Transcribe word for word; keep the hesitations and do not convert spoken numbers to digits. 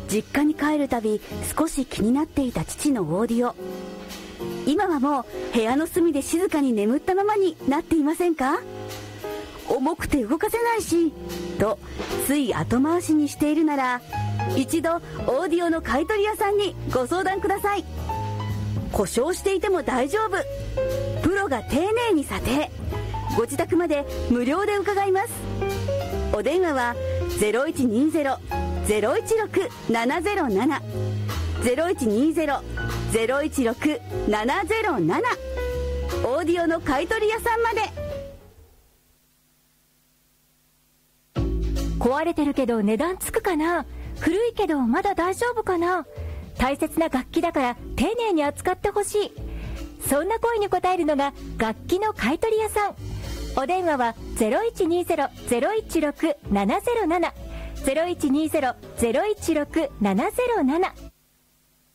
実家に帰るたび少し気になっていた父のオーディオ。今はもう部屋の隅で静かに眠ったままになっていませんか？重くて動かせないしとつい後回しにしているなら、一度オーディオの買い取り屋さんにご相談ください。故障していても大丈夫。プロが丁寧に査定。ご自宅まで無料で伺います。お電話は ゼロいちにゼロ ゼロいちろく ななゼロなな ゼロいちにゼロ ゼロいちろく ななゼロなな、オーディオの買い取り屋さんまで。 壊れてるけど値段つくかな、古いけどまだ大丈夫かな、大切な楽器だから丁寧に扱ってほしい。そんな声に応えるのが楽器の買い取り屋さん。お電話は ゼロいちにゼロ ゼロいちろく ななゼロなな ゼロいちにゼロ ゼロいちろく ななゼロなな